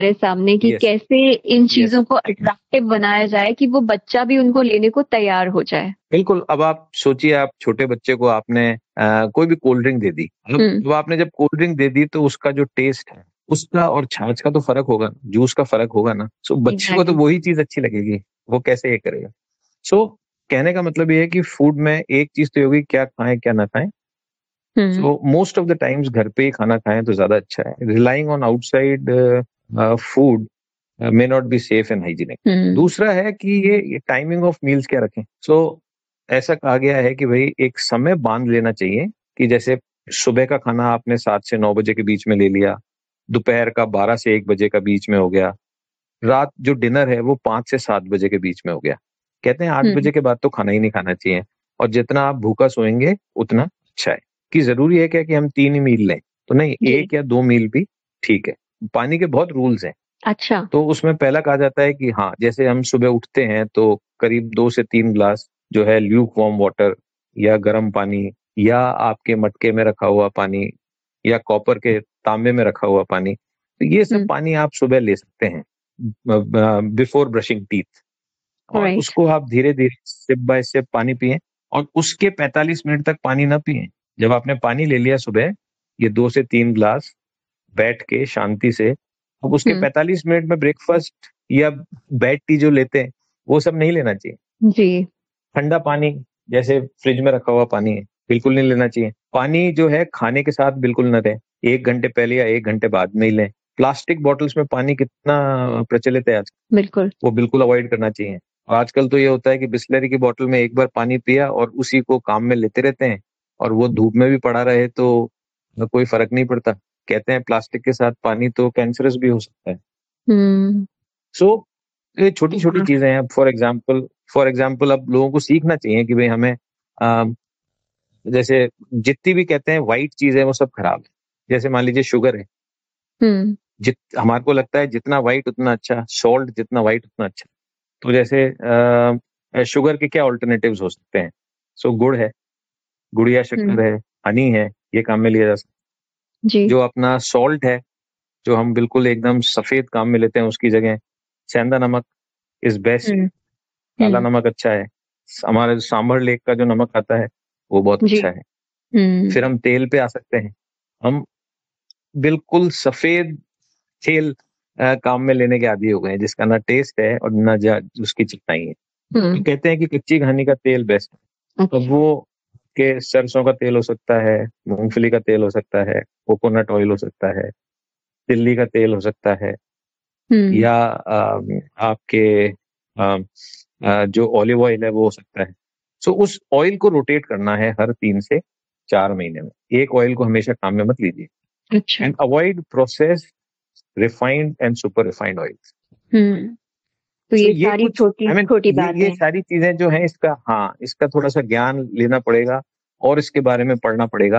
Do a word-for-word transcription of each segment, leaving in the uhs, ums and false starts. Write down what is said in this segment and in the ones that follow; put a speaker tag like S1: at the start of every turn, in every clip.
S1: हमारे सामने कि
S2: यस
S1: कैसे इन
S2: यस
S1: चीजों को अट्रैक्टिव बनाया जाए कि वो बच्चा भी उनको लेने को तैयार हो जाए।
S2: बिल्कुल। अब आप सोचिए, आप छोटे बच्चे को आपने आ, कोई भी कोल्ड ड्रिंक दे दी। अब
S1: हम्म।
S2: अब आपने जब कोल्ड ड्रिंक दे दी तो उसका जो टेस्ट है उसका और छाछ का तो फर्क होगा, जूस का फर्क होगा ना। सो बच्चे को तो
S1: एग्जैक्टली।
S2: वही चीज अच्छी लगेगी, वो कैसे ये करेगा। सो कहने का मतलब ये है कि फूड में एक चीज तो ये होगी, क्या खाएं क्या ना खाएं।
S1: हम्म।
S2: So most of the times घर पे ही खाना खाएं तो ज्यादा अच्छा है। Relying on outside food may not be safe and hygienic.
S1: हम्म।
S2: दूसरा है कि ये टाइमिंग ऑफ मील्स क्या रखें। सो ऐसा कहा गया है कि भाई एक समय बांध लेना चाहिए, कि जैसे सुबह का खाना आपने सात से नौ बजे के बीच में ले लिया, दोपहर का बारह से एक बजे का बीच में हो गया, रात जो डिनर है वो पांच से सात बजे के बीच में हो गया। कहते हैं आठ
S1: हम्म।
S2: बजे के बाद तो खाना ही नहीं खाना चाहिए, और जितना आप भूखा सोएंगे उतना अच्छा है। कि जरूरी है क्या कि हम तीन ही मील लें, तो नहीं,
S1: जी।
S2: एक या दो मील भी ठीक है। पानी के बहुत रूल्स हैं।
S1: अच्छा।
S2: तो उसमें पहला कहा जाता है कि हाँ, जैसे हम सुबह उठते हैं तो करीब दो से तीन ग्लास जो है ल्यूक वार्म वाटर, या गर्म पानी, या आपके मटके में रखा हुआ पानी, या कॉपर के तांबे में रखा हुआ पानी, तो ये सब
S1: हम्म।
S2: पानी आप सुबह ले सकते हैं बिफोर ब्रशिंग टीथ। और
S1: राइट।
S2: उसको आप धीरे धीरे सिप बाय सिप पानी पिए, और उसके पैंतालीस मिनट तक पानी ना पिए। जब आपने पानी ले लिया सुबह, ये दो से तीन ग्लास बैठ के शांति से, अब उसके
S1: हम्म।
S2: पैंतालीस मिनट में ब्रेकफास्ट या बेड टी जो लेते हैं वो सब नहीं लेना चाहिए।
S1: जी।
S2: ठंडा पानी जैसे फ्रिज में रखा हुआ पानी है बिल्कुल नहीं लेना चाहिए। पानी जो है खाने के साथ बिल्कुल न दें, एक घंटे पहले या एक घंटे बाद में ही लें। प्लास्टिक बॉटल्स में पानी कितना प्रचलित है आज,
S1: बिल्कुल।
S2: वो बिल्कुल अवॉइड करना चाहिए। और आजकल तो ये होता है कि बिस्लरी की बोतल में एक बार पानी पिया और उसी को काम में लेते रहते हैं, और वो धूप में भी पड़ा रहे तो कोई फर्क नहीं पड़ता। कहते हैं प्लास्टिक के साथ पानी तो कैंसरस भी हो सकता है।
S1: हम्म।
S2: सो ये छोटी छोटी चीजें हैं। फॉर एग्जाम्पल फॉर एग्जाम्पल अब लोगों को सीखना चाहिए कि भाई हमें आ, जैसे जितनी भी कहते हैं व्हाइट चीज है वो सब खराब है। जैसे मान लीजिए शुगर है,
S1: हम्म।
S2: जित हमारे को लगता है जितना व्हाइट उतना अच्छा, सॉल्ट जितना व्हाइट उतना अच्छा। तो जैसे आ, शुगर के क्या ऑल्टरनेटिव्स हो सकते हैं। सो गुड़ है, गुड़िया
S1: हम्म।
S2: शक्कर है, हनी है, ये काम में लिया जा सकता है।
S1: जी।
S2: जो अपना सॉल्ट है, जो हम बिल्कुल एकदम सफेद काम में लेते हैं, उसकी जगह सेंधा नमक इज बेस्ट।
S1: हम्म।
S2: काला
S1: हम्म।
S2: नमक अच्छा है। हमारे सांभर लेक का जो नमक आता है वो बहुत
S1: जी।
S2: अच्छा है।
S1: हम्म।
S2: फिर हम तेल पे आ सकते हैं। हम बिल्कुल सफेद तेल अ, काम में लेने के आदी हो गए हैं, जिसका ना टेस्ट है और ना जा उसकी चिकनाई है। तो
S1: हम्म।
S2: कहते हैं कि कच्ची घानी का तेल बेस्ट है। तो
S1: अच्छा।
S2: वो के सरसों का तेल हो सकता है, मूंगफली का तेल हो सकता है, कोकोनट ऑयल हो सकता है, तिल्ली का तेल हो सकता है,
S1: हम्म।
S2: या अ, आपके अ, अ, जो ऑलिव ऑयल है वो हो सकता है। सो उस ऑयल को रोटेट करना है हर तीन से चार महीने में। एक ऑयल को हमेशा काम में मत लीजिए।
S1: अच्छा।
S2: And avoid processed, refined and super refined oil.
S1: हम्म। तो
S2: सो
S1: ये
S2: ये
S1: सारी
S2: कुछ
S1: छोटी
S2: आई मीन
S1: छोटी
S2: ये
S1: बातें
S2: ये
S1: हैं।
S2: सारी चीजें जो हैं, इसका हाँ इसका थोड़ा सा ज्ञान लेना पड़ेगा और इसके बारे में पढ़ना पड़ेगा।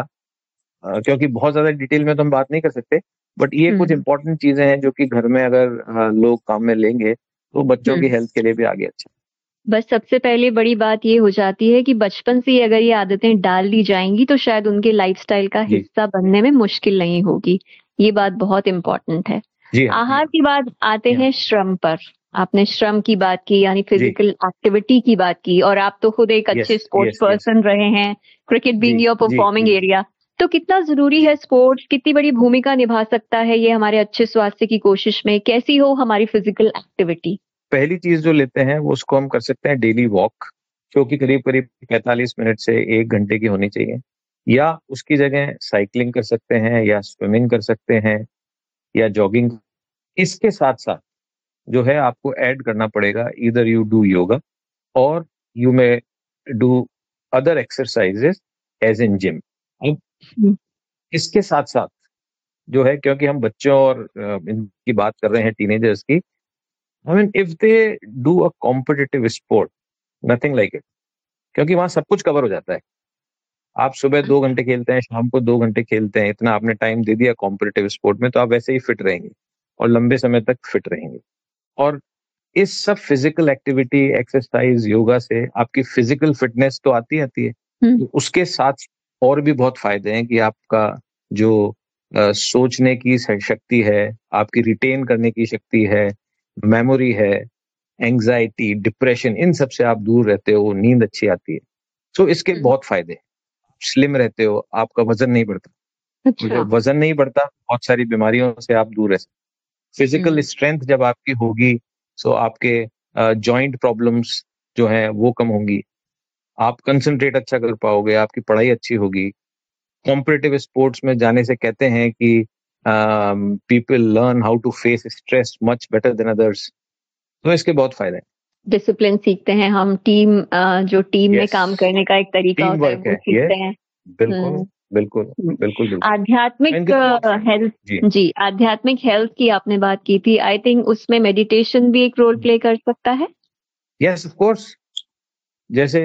S2: अ, क्योंकि बहुत ज्यादा डिटेल में तो हम बात नहीं कर सकते, बट ये कुछ
S1: हम्म।
S2: इंपॉर्टेंट चीजें हैं जो कि घर में अगर अ, लोग काम में लेंगे तो बच्चों की
S1: हम्म।
S2: हेल्थ के लिए भी आगे अच्छा।
S1: बस सबसे पहले बड़ी बात ये हो जाती है कि बचपन से ही अगर ये आदतें डाल दी जाएंगी तो शायद उनके लाइफस्टाइल का
S2: जी
S1: हिस्सा बनने में मुश्किल नहीं होगी। ये बात बहुत इम्पोर्टेंट है।
S2: जी हाँ जी
S1: आहार
S2: हाँ
S1: की बाद आते
S2: जी हाँ
S1: हैं श्रम पर। आपने श्रम की बात की यानी
S2: जी।
S1: फिजिकल एक्टिविटी की बात की, और आप तो खुद एक
S2: यस
S1: अच्छे स्पोर्ट्स
S2: यस यस।
S1: पर्सन रहे हैं, cricket
S2: ji
S1: being your
S2: ji
S1: performing
S2: ji
S1: area. तो कितना जरूरी है स्पोर्ट्स, कितनी बड़ी भूमिका निभा सकता है ये हमारे अच्छे स्वास्थ्य की कोशिश में, कैसी हो हमारी फिजिकल एक्टिविटी?
S2: पहली चीज जो लेते हैं वो उसको हम कर सकते हैं डेली वॉक, जो कि करीब करीब पैंतालीस मिनट से एक घंटे की होनी चाहिए। या उसकी जगह साइकिलिंग कर सकते हैं, या स्विमिंग कर सकते हैं, या जॉगिंग। इसके साथ साथ जो है आपको ऐड करना पड़ेगा, इधर यू डू योगा और you may do other exercises as in gym. अब
S1: हम्म।
S2: इसके साथ साथ जो है, क्योंकि हम बच्चों और अ, इनकी बात कर रहे हैं, टीनेजर्स की, I mean if they do a competitive sport, nothing like it, क्योंकि वहां सब कुछ कवर हो जाता है। आप सुबह दो घंटे खेलते हैं, शाम को दो घंटे खेलते हैं, इतना आपने टाइम दे दिया कॉम्पिटिटिव स्पोर्ट में, तो आप वैसे ही फिट रहेंगे और लंबे समय तक फिट रहेंगे। और इस सब फिजिकल एक्टिविटी, एक्सरसाइज, योगा से आपकी फिजिकल फिटनेस तो आती आती है,
S1: हम्म।
S2: तो उसके साथ और भी बहुत फायदे हैं कि आपका जो सोचने की शक्ति है, आपकी रिटेन करने की शक्ति है, मेमोरी है, एंग्जाइटी, डिप्रेशन, इन सब से आप दूर रहते हो, नींद अच्छी आती है। सो इसके बहुत फायदे, स्लिम रहते हो, आपका वजन नहीं बढ़ता।
S1: अच्छा।
S2: जब वजन नहीं बढ़ता, बहुत सारी बीमारियों से आप दूर रह सकते। फिजिकल स्ट्रेंथ जब आपकी होगी, सो आपके जॉइंट प्रॉब्लम्स जो हैं वो कम होंगी, आप कंसंट्रेट अच्छा कर पाओगे, आपकी पढ़ाई अच्छी होगी। कॉम्पिटिटिव स्पोर्ट्स में जाने से कहते हैं कि people learn how to face stress much better than others. तो इसके बहुत फायदे हैं।
S1: डिसिप्लिन सीखते हैं हम, टीम जो टीम में
S2: Yes.
S1: काम करने का एक तरीका
S2: टीम
S1: होता है
S2: वर्क
S1: वो
S2: है ये,
S1: सीखते हैं।
S2: बिल्कुल
S1: हम्म,
S2: बिल्कुल
S1: हम्म।
S2: बिल्कुल बिल्कुल।
S1: आध्यात्मिक
S2: इनके तो बहुत फायदे हैं।
S1: हेल्थ,
S2: जी
S1: जी आध्यात्मिक हेल्थ की आपने बात की थी, आई थिंक उसमें मेडिटेशन भी एक रोल प्ले कर सकता है।
S2: यस ऑफ कोर्स, जैसे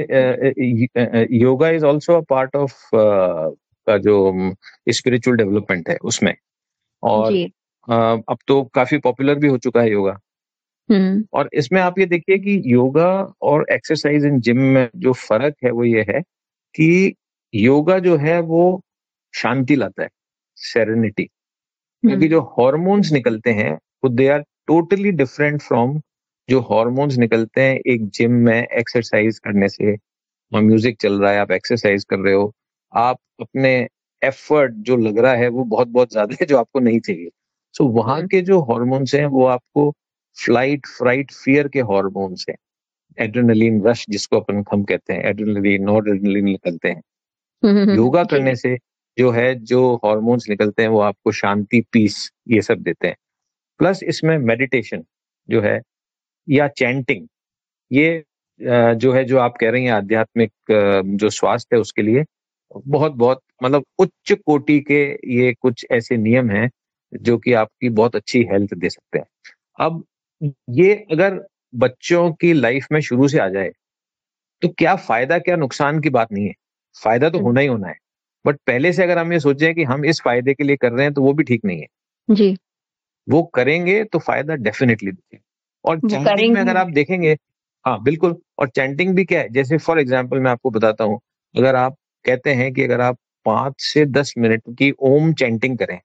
S2: yoga is also a part of का जो स्पिरिचुअल डेवलपमेंट है उसमें, और
S1: जी।
S2: uh, अब तो काफी पॉपुलर भी हो चुका है योगा।
S1: हम्म
S2: और इसमें आप ये देखिए कि योगा और एक्सरसाइज इन जिम में जो फर्क है वो ये है कि योगा जो है वो शांति लाता है, सेरेनिटी, क्योंकि जो हॉर्मोन्स निकलते हैं वो they are totally different from जो हॉर्मोन्स निकलते हैं एक जिम में एक्सरसाइज करने से। और म्यूजिक चल रहा है, आप एक्सरसाइज कर रहे हो, आप अपने एफर्ट जो लग रहा है वो बहुत बहुत ज्यादा है जो आपको नहीं चाहिए। सो so, वहां के जो हॉर्मोन्स हैं वो आपको फ्लाइट फ्राइट फियर के हॉर्मोन्स हैं, एड्रेनलिन रश जिसको अपन हम कहते हैं, एड्रेनलिन नॉरएड्रेनलिन निकलते हैं। योगा करने से जो है जो हॉर्मोन्स निकलते हैं वो आपको शांति, पीस, ये सब देते हैं। प्लस इसमें मेडिटेशन जो है या चैंटिंग, ये जो है जो आप कह रही हैं आध्यात्मिक जो स्वास्थ्य है उसके लिए बहुत बहुत मतलब उच्च कोटि के ये कुछ ऐसे नियम हैं जो कि आपकी बहुत अच्छी हेल्थ दे सकते हैं। अब ये अगर बच्चों की लाइफ में शुरू से आ जाए तो क्या फायदा क्या नुकसान की बात नहीं है, फायदा तो होना ही होना है। बट पहले से अगर हम ये सोचें कि हम इस फायदे के लिए कर रहे हैं तो वो भी ठीक नहीं है।
S1: जी।
S2: वो करेंगे तो फायदा डेफिनेटली दिखेगा। और चैंटिंग में अगर आप देखेंगे, हाँ बिल्कुल, और चैंटिंग भी क्या है, जैसे फॉर एग्जाम्पल मैं आपको बताता हूँ, अगर आप कहते हैं कि अगर आप पांच से दस मिनट की ओम चैंटिंग करें,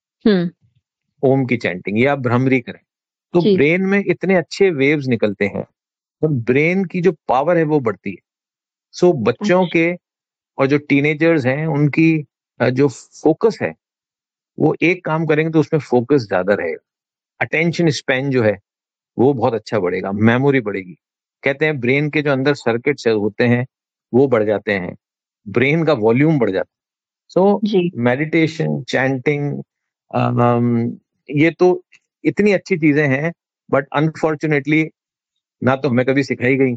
S2: ओम की चैंटिंग या भ्रमरी करें, तो ब्रेन में इतने अच्छे वेव्स निकलते हैं और ब्रेन की जो पावर है वो बढ़ती है। सो बच्चों के और जो टीनेजर्स हैं उनकी जो फोकस है वो एक काम करेंगे तो उसमें फोकस ज्यादा रहेगा, अटेंशन स्पैन जो है वो बहुत अच्छा बढ़ेगा, मेमोरी बढ़ेगी। कहते हैं ब्रेन के जो अंदर सर्किट्स होते हैं वो बढ़ जाते हैं, ब्रेन का वॉल्यूम बढ़ जाता है। सो मेडिटेशन, चैंटिंग, ये तो इतनी अच्छी चीजें हैं, बट अनफॉर्चुनेटली ना तो हमें कभी सिखाई गई,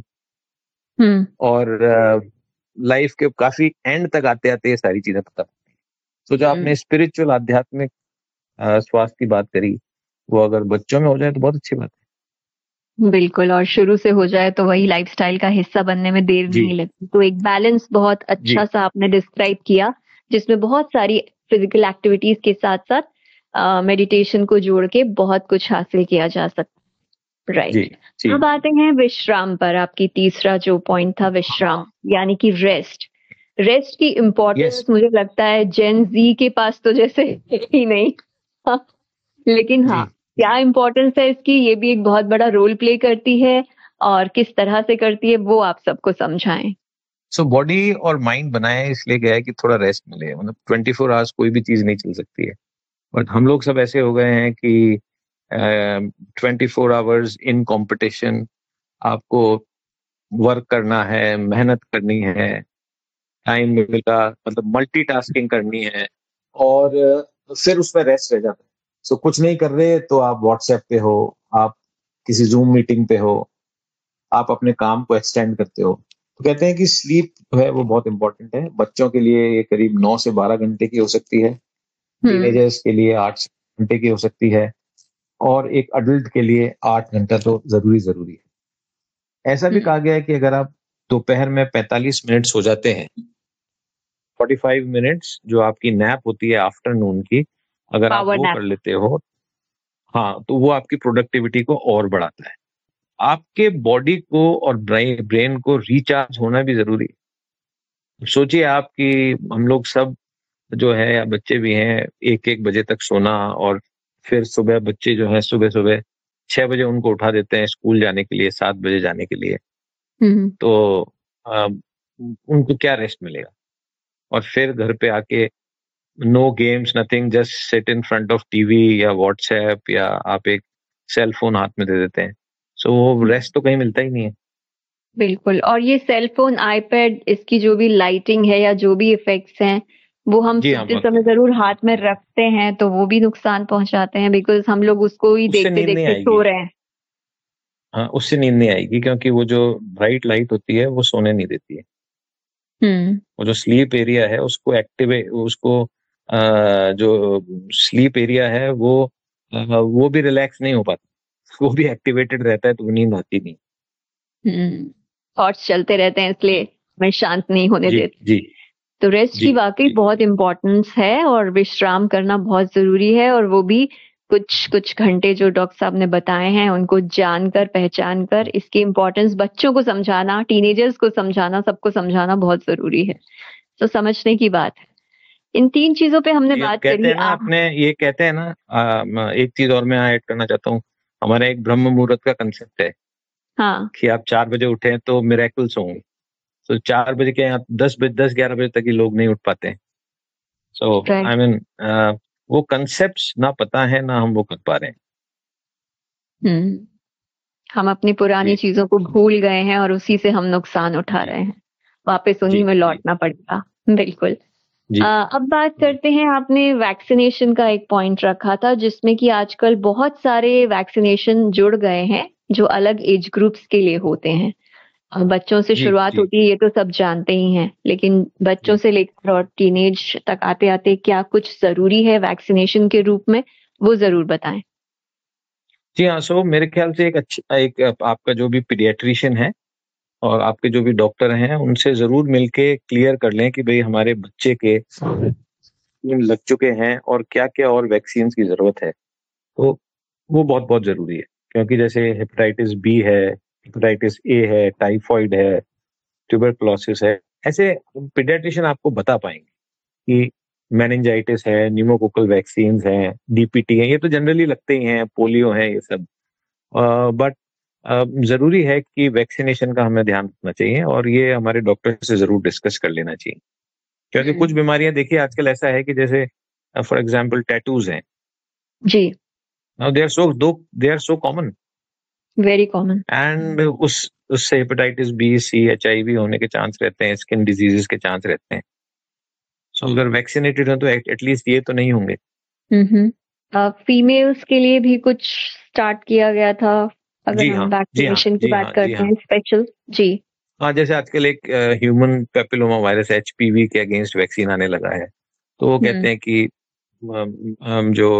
S2: और लाइफ के काफी एंड तक आते आते ये सारी चीजें पता पड़ती हैं। तो जो आपने स्पिरिचुअल आध्यात्मिक स्वास्थ्य की बात करी, वो अगर बच्चों में हो जाए तो बहुत अच्छी बात है।
S1: बिल्कुल, और शुरू से हो जाए तो वही लाइफस्टाइल का हिस्सा बनने में देर नहीं लगती। तो एक बैलेंस बहुत अच्छा सा आपने डिस्क्राइब किया, जिसमें बहुत सारी फिजिकल एक्टिविटीज के साथ साथ मेडिटेशन को जोड़ के बहुत कुछ हासिल किया जा सकता है। राइट, अब आते हैं विश्राम पर। आपकी तीसरा जो पॉइंट था विश्राम, यानी कि रेस्ट। रेस्ट की इम्पोर्टेंस yes. मुझे लगता है जेन जी के पास तो जैसे ही नहीं हाँ, लेकिन हाँ क्या इम्पोर्टेंस है इसकी, ये भी एक बहुत बड़ा रोल प्ले करती है, और किस तरह से करती है वो आप सबको समझाएं।
S2: सो बॉडी और माइंड बनाया इसलिए गया है कि थोड़ा रेस्ट मिले, मतलब ट्वेंटी फोर आवर्स कोई भी चीज नहीं चल सकती है, बट हम लोग सब ऐसे हो गए हैं कि twenty four hours in competition, आपको वर्क करना है, मेहनत करनी है, टाइम मिलेगा, मतलब मल्टीटास्किंग करनी है, और फिर उसमें रेस्ट रह जाता है। सो कुछ नहीं कर रहे तो आप व्हाट्सएप पे हो, आप किसी जूम मीटिंग पे हो, आप अपने काम को एक्सटेंड करते हो। तो कहते हैं कि स्लीप जो है वो बहुत इंपॉर्टेंट है। बच्चों के लिए ये करीब नौ से बारह घंटे की हो सकती है, टीनेजर्स के लिए आठ घंटे की हो सकती है, और एक अडल्ट के लिए आठ घंटा तो जरूरी जरूरी है। ऐसा भी कहा गया है कि अगर आप दोपहर में पैंतालीस मिनट सो जाते हैं, पैंतालीस मिनट्स जो आपकी नैप होती है आफ्टरनून की, अगर आप वो कर लेते हो, हाँ, तो वो आपकी प्रोडक्टिविटी को और बढ़ाता है। आपके बॉडी को और ब्रेन को रिचार्ज होना भी जरूरी है। सोचिए आप कि हम लोग सब जो है या बच्चे भी हैं एक एक बजे तक सोना, और फिर सुबह बच्चे जो है सुबह सुबह छह बजे उनको उठा देते हैं स्कूल जाने के लिए, सात बजे जाने के लिए। तो आ, उनको क्या रेस्ट मिलेगा? और फिर घर पे आके know games nothing, just sit in front of TV या व्हाट्सएप, या आप एक सेल फोन हाथ में दे देते हैं। सो वो रेस्ट तो कहीं मिलता ही नहीं है।
S1: बिल्कुल। और ये सेल फोन, आईपैड, इसकी जो भी लाइटिंग है या जो भी इफेक्ट्स हैं, वो हम सोते समय जरूर हाथ में रखते हैं तो वो भी नुकसान पहुंचाते हैं, बिकॉज हम लोग उसको ही देखते देखते सो रहे हैं।
S2: हाँ, उससे नींद नहीं आएगी, क्योंकि वो जो ब्राइट लाइट होती है वो सोने नहीं देती है।
S1: हम्म
S2: वो जो स्लीप एरिया है उसको एक्टिवेट, उसको आ, जो स्लीप एरिया है वो आ, वो भी रिलैक्स नहीं हो पाता, वो भी एक्टिवेटेड रहता है, तो नींद आती नहीं।
S1: हम्म थॉट्स चलते रहते हैं, इसलिए हमें शांत नहीं होने
S2: जी,
S1: देते।
S2: जी,
S1: तो रेस्ट की वाकई बहुत इम्पोर्टेंस है और विश्राम करना बहुत जरूरी है, और वो भी कुछ कुछ घंटे जो डॉक्टर साहब ने बताए हैं उनको जानकर पहचान कर इसकी इम्पोर्टेंस बच्चों को समझाना, टीनेजर्स को समझाना, सबको समझाना बहुत जरूरी है। तो समझने की बात है। इन तीन चीजों पे हमने बात
S2: कहते
S1: करी।
S2: हैं ना अपने, ये कहते हैं ना, आ, एक चीज और मैं ऐड करना चाहता हूँ। हमारा एक ब्रह्म मुहूर्त का कंसेप्ट है।
S1: हाँ, कि
S2: आप चार बजे उठे तो मिरेकल्स होंगे। तो चार बजे के आप दस बजे दस ग्यारह बजे तक ही लोग नहीं उठ पाते हैं। सो आई मीन वो कंसेप्ट्स ना पता है, ना हम वो कर पा रहे हैं।
S1: हम्म हम अपनी पुरानी चीजों को भूल गए हैं और उसी से हम नुकसान उठा रहे हैं। वापस उन्हीं में लौटना पड़ेगा। बिल्कुल। आ, अब बात करते हैं, आपने वैक्सीनेशन का एक पॉइंट रखा था जिसमें कि आजकल बहुत सारे वैक्सीनेशन जुड़ गए हैं जो अलग एज ग्रुप्स के लिए होते हैं। बच्चों से शुरुआत होती है, ये तो सब जानते ही हैं, लेकिन बच्चों से लेकर और टीनेज तक आते आते क्या कुछ जरूरी है वैक्सीनेशन के रूप में, वो जरूर बताएं।
S2: जी हाँ, सो मेरे ख्याल से एक अच्छा, एक आपका जो भी पीडियाट्रिशियन है और आपके जो भी डॉक्टर हैं उनसे जरूर मिलके क्लियर कर लें कि भाई हमारे बच्चे के लग चुके हैं और क्या क्या और वैक्सीन की जरूरत है। तो वो बहुत बहुत जरूरी है, क्योंकि जैसे हेपेटाइटिस बी है, हेपेटाइटिस ए है, टाइफॉइड है, ट्यूबरकुलोसिस है, ऐसे पीडियाट्रिशियन आपको बता पाएंगे कि मेनिंजाइटिस है, न्यूमोकोकल वैक्सीन हैं, डीपीटी है, ये तो जनरली लगते ही हैं, पोलियो है, ये सब। बट जरूरी है कि वैक्सीनेशन का हमें ध्यान रखना चाहिए और ये हमारे डॉक्टर से जरूर डिस्कस कर लेना चाहिए, क्योंकि कुछ बीमारियां देखिए आजकल ऐसा है कि जैसे फॉर एग्जांपल टैटूज हैं
S1: जी,
S2: दे आर सो दो they are so common,
S1: very common,
S2: and उस उससे hepatitis B, C, H I we होने के चांस रहते हैं, स्किन डिजीजेस के चांस रहते हैं। सो so, अगर वैक्सीनेटेड हो तो एटलीस्ट ये तो नहीं होंगे।
S1: फीमेल्स के लिए भी कुछ स्टार्ट किया गया था, अगर हम वैक्सीनेशन की बात करते हैं स्पेशल। जी
S2: हाँ, जैसे आजकल एक ह्यूमन पेपिलोमा वायरस एचपीवी के अगेंस्ट वैक्सीन आने लगा है, तो वो कहते हैं कि हम जो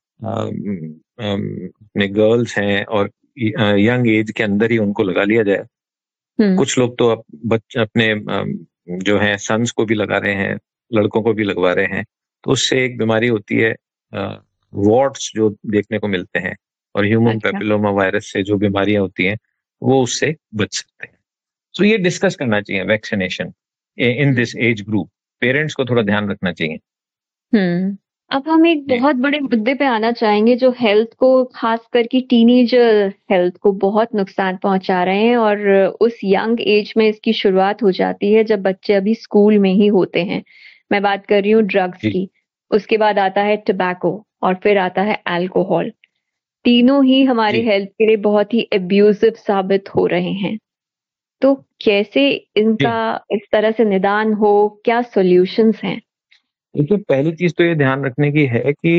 S2: अपने गर्ल्स हैं और यंग एज के अंदर ही उनको लगा लिया जाए। कुछ लोग तो अब बच्चे अपने जो है सन्स को भी लगा रहे हैं, लड़कों को भी लगवा रहे हैं। तो उससे एक बीमारी होती है वॉर्ट्स जो देखने को मिलते हैं, और ह्यूमन अच्छा। पेपिलोमा वायरस से जो बीमारियां होती हैं वो उससे बच सकते हैं। सो so, ये डिस्कस करना चाहिए vaccination in this age group. Parents को थोड़ा ध्यान रखना चाहिए।
S1: हम्म अब हम एक बहुत बड़े मुद्दे पे आना चाहेंगे जो हेल्थ को, खास करके टीनेजर हेल्थ को बहुत नुकसान पहुंचा रहे हैं, और उस यंग एज में इसकी शुरुआत हो जाती है जब बच्चे अभी स्कूल में ही होते हैं। मैं बात कर रही हूँ ड्रग्स की, उसके बाद आता है टबैको और फिर आता है अल्कोहल। तीनों ही हमारी हेल्थ के लिए बहुत ही अब्यूजिव साबित हो रहे हैं। तो कैसे इनका इस तरह से निदान हो, क्या सॉल्यूशंस हैं?
S2: देखिए, पहली चीज तो ये ध्यान रखने की है कि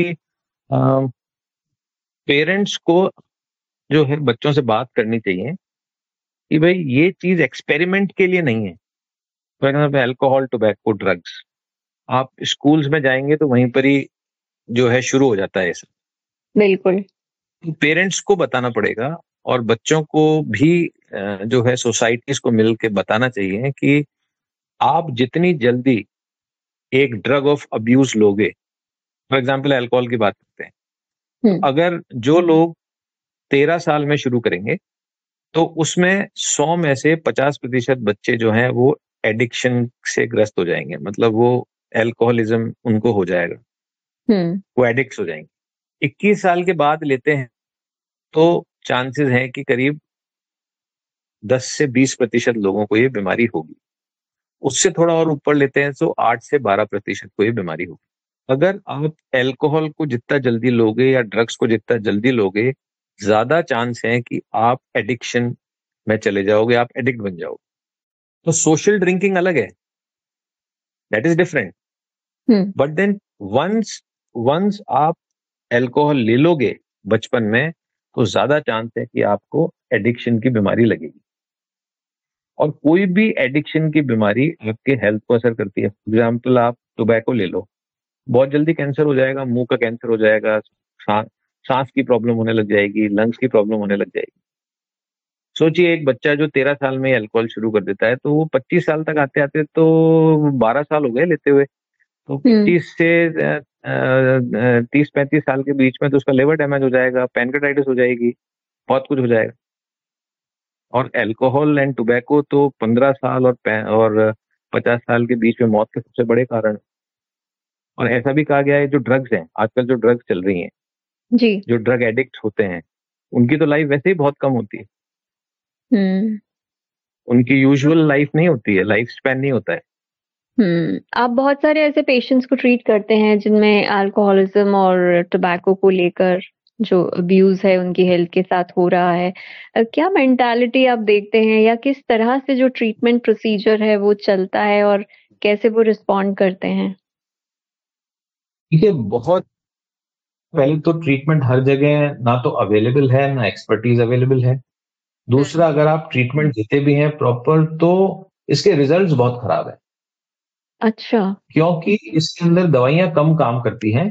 S2: पेरेंट्स को जो है बच्चों से बात करनी चाहिए कि भाई ये चीज एक्सपेरिमेंट के लिए नहीं है। For example alcohol, tobacco, drugs, आप स्कूल्स में जाएंगे तो वहीं पर ही जो है शुरू हो जाता है ये सब।
S1: बिल्कुल,
S2: पेरेंट्स को बताना पड़ेगा और बच्चों को भी जो है सोसाइटीज को मिल के बताना चाहिए कि आप जितनी जल्दी एक ड्रग ऑफ अब्यूज लोगे, फॉर एग्जाम्पल अल्कोहल की बात करते हैं, तो अगर जो लोग तेरह साल में शुरू करेंगे तो उसमें सौ में से पचास प्रतिशत बच्चे जो हैं वो एडिक्शन से ग्रस्त हो जाएंगे, मतलब वो एल्कोहलिज्म उनको हो जाएगा, वो एडिक्ट्स हो जाएंगे। इक्कीस साल के बाद लेते हैं तो चांसेस हैं कि करीब दस से बीस प्रतिशत लोगों को ये बीमारी होगी। उससे थोड़ा और ऊपर लेते हैं तो आठ से बारह प्रतिशत को ये बीमारी होगी। अगर आप एल्कोहल को जितना जल्दी लोगे या ड्रग्स को जितना जल्दी लोगे, ज्यादा चांस है कि आप एडिक्शन में चले जाओगे, आप एडिक्ट बन जाओगे। तो सोशल ड्रिंकिंग अलग है, that is different. But then once once आप एल्कोहल ले लोगे बचपन में, तो ज्यादा चांस है कि आपको एडिक्शन की बीमारी लगेगी। और कोई भी एडिक्शन की बीमारी आपके हेल्थ को असर करती है। फॉर एग्जाम्पल, आप टोबैको ले लो, बहुत जल्दी कैंसर हो जाएगा, मुंह का कैंसर हो जाएगा, सांस सांस की प्रॉब्लम होने लग जाएगी, लंग्स की प्रॉब्लम होने लग जाएगी। सोचिए, एक बच्चा जो तेरह साल में अल्कोहल शुरू कर देता है, तो वो पच्चीस साल तक आते आते तो बारह साल हो गए लेते हुए। तो पच्चीस से तीस पैंतीस साल के बीच में तो उसका लिवर डैमेज हो जाएगा, पैनक्रेटाइटिस हो जाएगी, बहुत कुछ हो जाएगा। और अल्कोहल एंड टोबैको तो पंद्रह साल और और पचास साल के बीच में मौत के सबसे बड़े कारण। और ऐसा भी कहा गया है, जो ड्रग्स हैं आजकल, जो ड्रग्स चल रही हैं
S1: जी,
S2: जो ड्रग एडिक्ट होते हैं, उनकी तो लाइफ वैसे ही बहुत कम होती है।
S1: हम्म
S2: उनकी यूजुअल लाइफ नहीं होती है, लाइफ स्पैन नहीं होता है।
S1: हम्म आप बहुत सारे ऐसे पेशेंट्स को ट्रीट करते हैं जिनमें अल्कोहलिज्म और टोबैको को लेकर जो अब्यूज है उनकी हेल्थ के साथ हो रहा है। क्या मेंटालिटी आप देखते हैं, या किस तरह से जो ट्रीटमेंट प्रोसीजर है वो चलता है, और कैसे वो रिस्पॉन्ड करते हैं?
S2: ठीक है, बहुत पहले तो ट्रीटमेंट हर जगह ना तो अवेलेबल है, ना एक्सपर्टीज अवेलेबल है। दूसरा, अगर आप ट्रीटमेंट देते भी हैं प्रॉपर, तो इसके रिजल्ट्स बहुत खराब है।
S1: अच्छा।
S2: क्योंकि इसके अंदर दवाइयां कम काम करती हैं,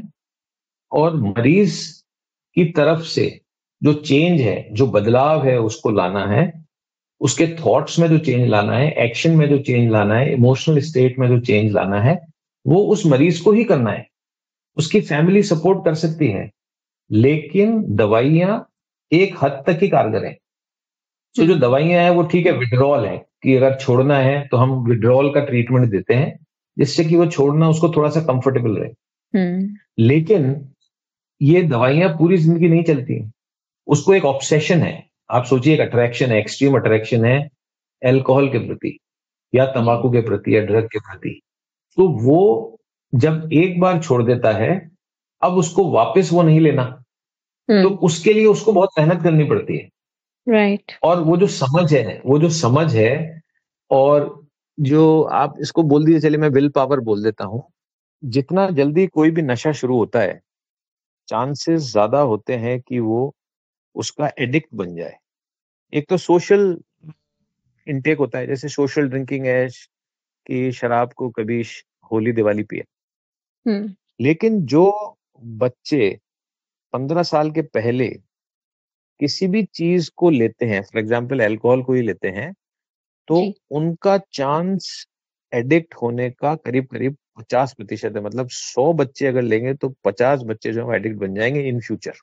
S2: और मरीज की तरफ से जो चेंज है, जो बदलाव है, उसको लाना है, उसके थॉट्स में जो चेंज लाना है, एक्शन में जो चेंज लाना है, इमोशनल स्टेट में जो चेंज लाना है, वो उस मरीज को ही करना है। उसकी फैमिली सपोर्ट कर सकती है, लेकिन दवाइयां एक हद तक ही कारगर है। तो जो दवाइयां हैं वो ठीक है, विड्रॉल है कि अगर छोड़ना है तो हम विड्रॉल का ट्रीटमेंट देते हैं, जिससे कि वो छोड़ना उसको थोड़ा सा कंफर्टेबल रहे। लेकिन ये दवाइयां पूरी जिंदगी नहीं चलती। उसको एक ऑब्सेशन है। आप सोचिए, एक अट्रैक्शन है, एक्सट्रीम अट्रैक्शन है एल्कोहल के प्रति या तंबाकू के प्रति या ड्रग के प्रति। तो वो जब एक बार छोड़ देता है, अब उसको वापस वो नहीं लेना, तो उसके लिए उसको बहुत मेहनत करनी पड़ती है।
S1: Right right.
S2: और वो जो समझ है वो जो समझ है और जो आप इसको बोल दीजिए, चलिए मैं विल पावर बोल देता हूं, जितना जल्दी कोई भी नशा शुरू होता है, चांसेस ज्यादा होते हैं कि वो उसका एडिक्ट बन जाए। एक तो सोशल इनटेक होता है, जैसे सोशल ड्रिंकिंग है कि शराब को कभी होली दिवाली पिए। लेकिन जो बच्चे पंद्रह साल के पहले किसी भी चीज को लेते हैं, फॉर एग्जाम्पल अल्कोहल को ही लेते हैं, तो उनका चांस एडिक्ट होने का करीब करीब पचास प्रतिशत है। मतलब सौ बच्चे अगर लेंगे तो पचास बच्चे जो है एडिक्ट बन जाएंगे इन फ्यूचर।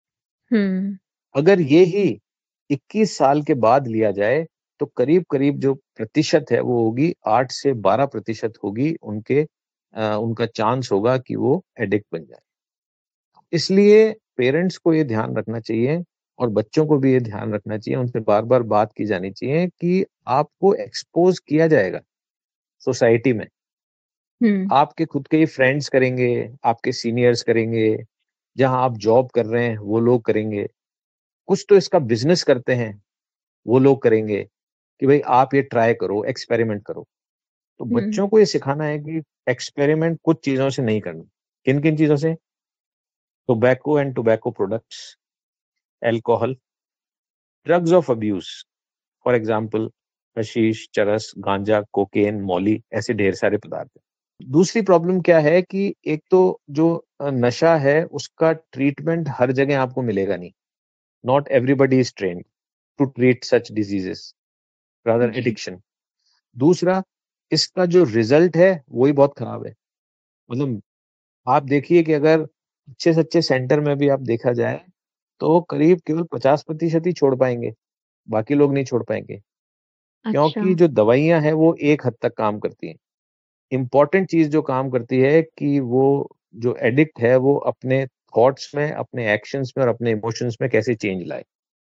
S2: अगर ये ही इक्कीस साल के बाद लिया जाए, तो करीब करीब जो प्रतिशत है वो होगी आठ से बारह प्रतिशत होगी, उनके आ, उनका चांस होगा कि वो एडिक्ट बन जाए। इसलिए पेरेंट्स को ये ध्यान रखना चाहिए और बच्चों को भी ये ध्यान रखना चाहिए, उनसे बार बार बात की जानी चाहिए कि आपको एक्सपोज किया जाएगा सोसाइटी में। आपके खुद के ही फ्रेंड्स करेंगे, आपके सीनियर्स करेंगे, जहां आप जॉब कर रहे हैं वो लोग करेंगे, कुछ तो इसका बिजनेस करते हैं वो लोग करेंगे कि भाई आप ये ट्राई करो, एक्सपेरिमेंट करो। तो बच्चों को ये सिखाना है कि एक्सपेरिमेंट कुछ चीजों से नहीं करना। किन किन चीजों से? Tobacco and tobacco products, alcohol, drugs of abuse, for example hashish, चरस, गांजा, कोकेन, मौली, ऐसे ढेर सारे पदार्थ हैं। दूसरी प्रॉब्लम क्या है कि एक तो जो नशा है उसका ट्रीटमेंट हर जगह आपको मिलेगा नहीं। Not everybody is trained to treat such diseases, rather addiction. दूसरा, इसका जो रिजल्ट है वही बहुत खराब है। मतलब आप देखिए कि अगर अच्छे से अच्छे सेंटर में भी आप देखा जाए तो करीब केवल पचास प्रतिशत ही छोड़ पाएंगे, बाकी लोग नहीं छोड़ पाएंगे।
S1: अच्छा।
S2: क्योंकि जो दवाइयां हैं वो एक हद तक काम करती हैं। इम्पॉर्टेंट चीज जो काम करती है कि वो जो एडिक्ट है वो अपने थॉट्स में, अपने एक्शंस में और अपने इमोशंस में कैसे चेंज लाए।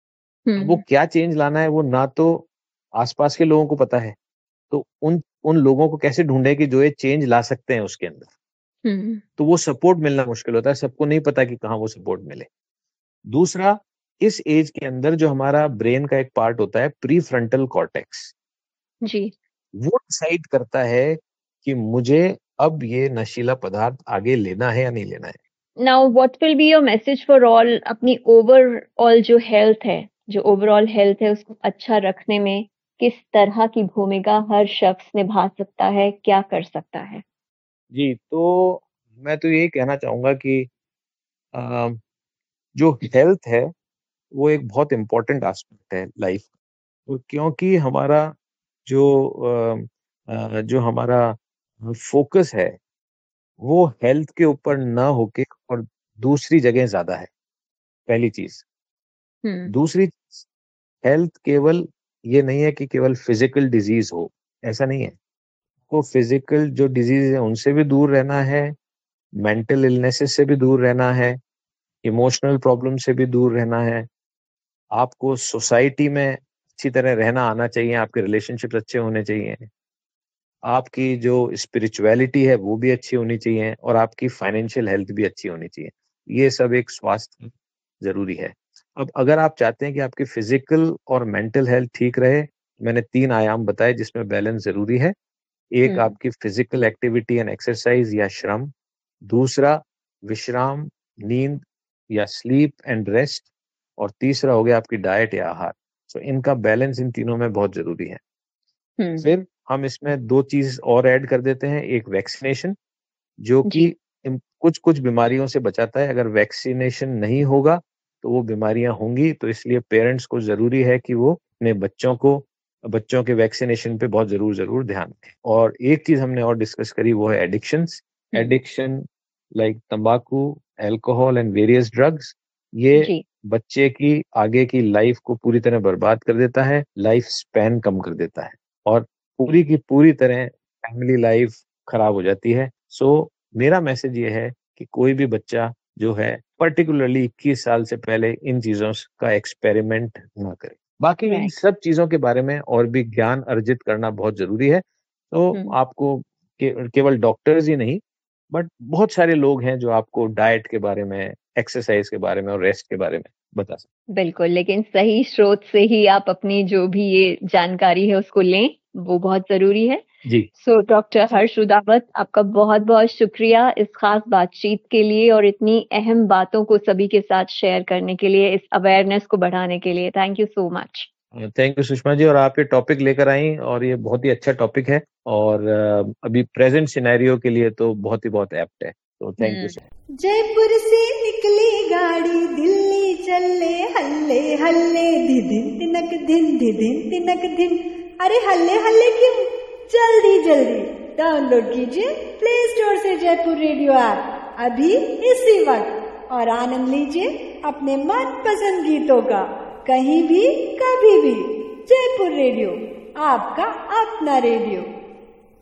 S2: वो क्या चेंज लाना है वो ना तो आसपास के लोगों को पता है, तो उन उन लोगों को कैसे ढूंढे कि जो ये चेंज ला सकते हैं उसके अंदर। तो वो सपोर्ट मिलना मुश्किल होता है, सबको नहीं पता कि कहाँ वो सपोर्ट मिले। दूसरा, इस एज के अंदर जो हमारा ब्रेन का एक पार्ट होता है प्री फ्रंटल कॉर्टेक्स,
S1: जी,
S2: वो डिसाइड करता है कि मुझे अब ये नशीला पदार्थ आगे लेना है या नहीं लेना है।
S1: Now what will be your message for all, अपनी ओवरऑल जो हेल्थ है, जो ओवरऑल हेल्थ है उसको अच्छा रखने में किस तरह की भूमिका हर शख्स निभा सकता है, क्या कर सकता है?
S2: जी, तो मैं तो यही कहना चाहूंगा कि आ, जो हेल्थ है वो एक बहुत इम्पोर्टेंट एस्पेक्ट है लाइफ, तो क्योंकि हमारा जो आ, आ, जो हमारा फोकस है वो हेल्थ के ऊपर ना होके और दूसरी जगह ज्यादा है, पहली चीज। दूसरी चीज, हेल्थ केवल ये नहीं है कि केवल फिजिकल डिजीज हो, ऐसा नहीं है। को फिजिकल जो डिजीज है उनसे भी दूर रहना है, मेंटल इलनेसेस से भी दूर रहना है, इमोशनल प्रॉब्लम से भी दूर रहना है। आपको सोसाइटी में अच्छी तरह रहना आना चाहिए, आपके रिलेशनशिप अच्छे होने चाहिए, आपकी जो स्पिरिचुअलिटी है वो भी अच्छी होनी चाहिए और आपकी फाइनेंशियल हेल्थ भी अच्छी होनी चाहिए। ये सब एक स्वास्थ्य जरूरी है। अब अगर आप चाहते हैं कि आपकी फिजिकल और मेंटल हेल्थ ठीक रहे, मैंने तीन आयाम बताए जिसमें बैलेंस जरूरी है। एक आपकी फिजिकल एक्टिविटी एंड एक्सरसाइज या श्रम, दूसरा विश्राम, नींद या स्लीप एंड रेस्ट, और तीसरा हो गया आपकी डाइट या आहार। तो इनका बैलेंस इन तीनों में बहुत जरूरी है। फिर हम इसमें दो चीज और ऐड कर देते हैं, एक वैक्सीनेशन जो कि कुछ कुछ बीमारियों से बचाता है। अगर वैक्सीनेशन नहीं होगा तो वो बीमारियां होंगी, तो इसलिए पेरेंट्स को जरूरी है कि वो अपने बच्चों को बच्चों के वैक्सीनेशन पे बहुत जरूर जरूर ध्यान दें। और एक चीज हमने और डिस्कस करी वो है एडिक्शंस। एडिक्शन लाइक तंबाकू, अल्कोहल एंड वेरियस ड्रग्स, ये बच्चे की आगे की लाइफ को पूरी तरह बर्बाद कर देता है, लाइफ स्पैन कम कर देता है और पूरी की पूरी तरह फैमिली लाइफ खराब हो जाती है। सो मेरा मैसेज ये है कि कोई भी बच्चा जो है पर्टिकुलरली इक्कीस साल से पहले इन चीजों का एक्सपेरिमेंट ना करे। बाकी इन सब चीजों के बारे में और भी ज्ञान अर्जित करना बहुत जरूरी है। तो आपको के, केवल डॉक्टर्स ही नहीं बट बहुत सारे लोग हैं जो आपको डाइट के बारे में, एक्सरसाइज के बारे में और रेस्ट के बारे में बता सकते।
S1: बिल्कुल, लेकिन सही स्रोत से ही आप अपनी जो भी ये जानकारी है उसको लें, वो बहुत जरूरी है।
S2: जी।
S1: सो डॉक्टर हर्ष रुदावत, आपका बहुत बहुत शुक्रिया इस खास बातचीत के लिए और इतनी अहम बातों को सभी के साथ शेयर करने के लिए, इस अवेयरनेस को बढ़ाने के लिए। Thank you so much.
S2: Thank you Sushma ji, और आप ये टॉपिक लेकर आई और ये बहुत ही अच्छा टॉपिक है और अभी प्रेजेंट सिनेरियो के लिए तो बहुत ही बहुत एप्ट है, तो थैंक यू सर।
S3: जयपुर से निकली गाड़ी दिल्ली चले हल्ले हल्ले, धिदिन तिनक धिन धिदिन तिनक धिन। अरे हल्ले हल्ले क्यों, जल्दी जल्दी डाउनलोड कीजिए प्ले स्टोर से जयपुर रेडियो ऐप अभी इसी वक्त और आनंद लीजिए अपने मनपसंद गीतों का, कहीं भी कभी भी। जयपुर रेडियो, आपका अपना रेडियो।